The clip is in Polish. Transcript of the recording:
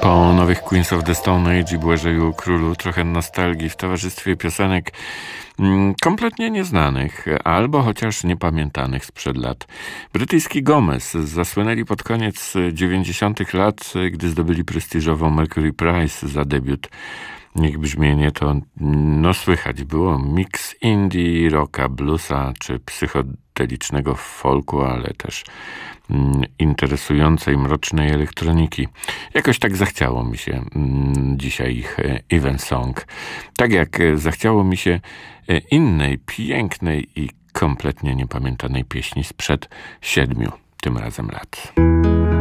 Po nowych Queens of the Stone Age i Błażeju Królu trochę nostalgii w towarzystwie piosenek kompletnie nieznanych, albo chociaż niepamiętanych sprzed lat. Brytyjski Gomez zasłynęli pod koniec 90. lat, gdy zdobyli prestiżową Mercury Prize za debiut. Ich brzmienie to, słychać było miks indie, rocka, bluesa czy psychodelicznego folku, ale też interesującej, mrocznej elektroniki. Jakoś tak zachciało mi się dzisiaj ich Evensong. Tak jak zachciało mi się innej, pięknej i kompletnie niepamiętanej pieśni sprzed 7 tym razem lat.